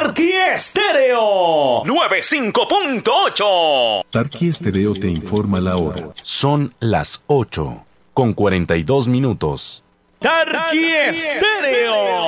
Tarqui Estéreo 95.8. Tarqui Estéreo te informa la hora. Son las 8:42 minutos. Tarqui Estéreo.